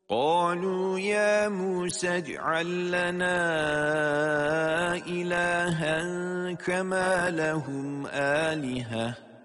قالوا يا موسى اجعل لنا إلها كما لهم آلهة